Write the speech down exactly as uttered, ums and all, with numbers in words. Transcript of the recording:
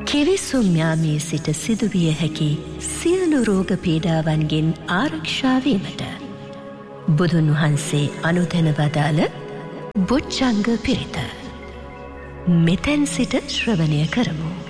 කිවිසුම් යාමේ සිට සිදුවිය හැකි සියලු රෝග පීඩාවන්ගෙන් ආරක්ෂා වීමට බුදුන් වහන්සේ අනුදැන වදාළ බොජ්ජංග පිරිත මෙතෙන් සිට ශ්‍රවණය කරමු.